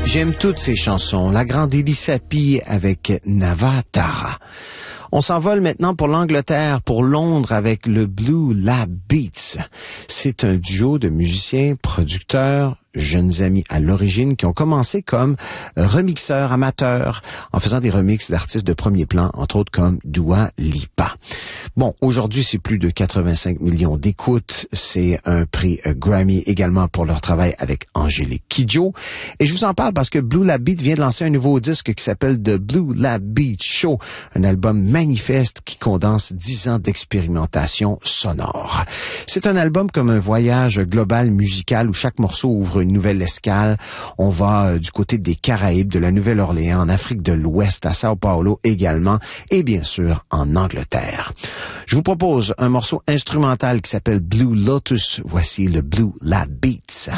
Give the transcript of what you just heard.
J'aime toutes ces chansons. La grande Elisapie avec Navatara. On s'envole maintenant pour l'Angleterre, pour Londres avec le Blue Lab Beats. C'est un duo de musiciens, producteurs, jeunes amis à l'origine qui ont commencé comme remixeurs amateurs en faisant des remixes d'artistes de premier plan, entre autres comme Dua Lipa. Bon, aujourd'hui, c'est plus de 85 millions d'écoutes. C'est un prix Grammy également pour leur travail avec Angélique Kidjo. Et je vous en parle parce que Blue Lab Beat vient de lancer un nouveau disque qui s'appelle The Blue Lab Beat Show, un album manifeste qui condense 10 ans d'expérimentation sonore. C'est un album comme un voyage global musical où chaque morceau ouvre une nouvelle escale. On va du côté des Caraïbes, de la Nouvelle-Orléans, en Afrique de l'Ouest, à Sao Paulo également, et bien sûr en Angleterre. Je vous propose un morceau instrumental qui s'appelle Blue Lotus. Voici le Blue Lab Beats.